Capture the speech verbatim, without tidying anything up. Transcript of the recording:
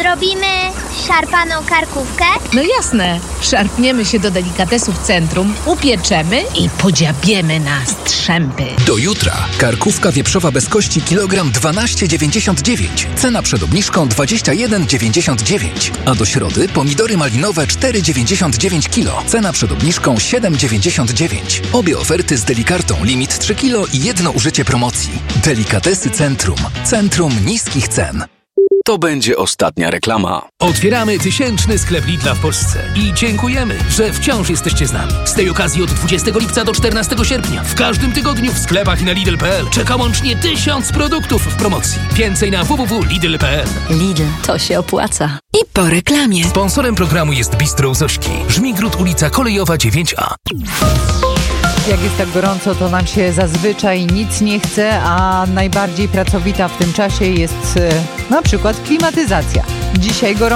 Zrobimy szarpaną karkówkę? No jasne. Szarpniemy się do delikatesów Centrum, upieczemy i podziabiemy na strzępy. Do jutra. Karkówka wieprzowa bez kości kilogram dwanaście dziewięćdziesiąt dziewięć. Cena przed obniżką dwadzieścia jeden dziewięćdziesiąt dziewięć. A do środy pomidory malinowe cztery dziewięćdziesiąt dziewięć kilo. Cena przed obniżką siedem dziewięćdziesiąt dziewięć. Obie oferty z delikartą. Limit trzy kilo i jedno użycie promocji. Delikatesy Centrum. Centrum niskich cen. To będzie ostatnia reklama. Otwieramy tysięczny sklep Lidla w Polsce i dziękujemy, że wciąż jesteście z nami. Z tej okazji od dwudziestego lipca do czternastego sierpnia w każdym tygodniu w sklepach i na Lidl kropka p l czeka łącznie tysiąc produktów w promocji. Więcej na w w w kropka lidl kropka p l. Lidl, to się opłaca. I po reklamie. Sponsorem programu jest Bistro Zośki. Żmigród, ulica Kolejowa dziewięć a. Jak jest tak gorąco, to nam się zazwyczaj nic nie chce, a najbardziej pracowita w tym czasie jest e, na przykład klimatyzacja. Dzisiaj gorąco.